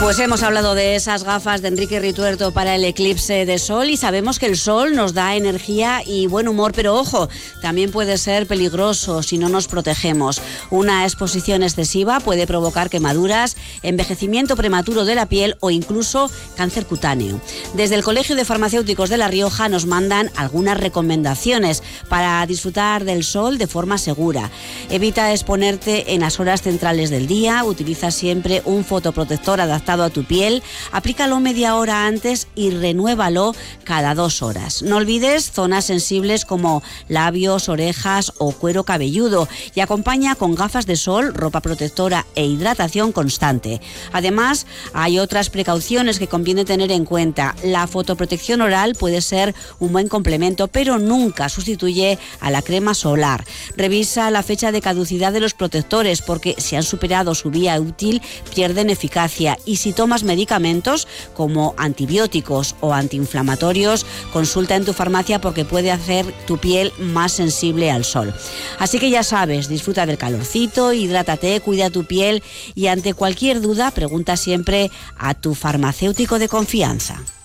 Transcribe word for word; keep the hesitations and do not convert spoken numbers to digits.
Pues hemos hablado de esas gafas de Enrique Rituerto para el eclipse de sol y sabemos que el sol nos da energía y buen humor, pero ojo, también puede ser peligroso si no nos protegemos. Una exposición excesiva puede provocar quemaduras, envejecimiento prematuro de la piel o incluso cáncer cutáneo. Desde el Colegio de Farmacéuticos de La Rioja nos mandan algunas recomendaciones para disfrutar del sol de forma segura. Evita exponerte en las horas centrales del día, utiliza siempre un fotoprotector adaptado a tu piel, aplícalo media hora antes y renuévalo cada dos horas. No olvides zonas sensibles como labios, orejas o cuero cabelludo y acompaña con gafas de sol, ropa protectora e hidratación constante. Además, hay otras precauciones que conviene tener en cuenta. La fotoprotección oral puede ser un buen complemento, pero nunca sustituye a la crema solar. Revisa la fecha de caducidad de los protectores porque si han superado su vía útil pierden eficacia. Y si tomas medicamentos como antibióticos o antiinflamatorios, consulta en tu farmacia porque puede hacer tu piel más sensible al sol. Así que ya sabes, disfruta del calorcito, hidrátate, cuida tu piel y ante cualquier duda pregunta siempre a tu farmacéutico de confianza.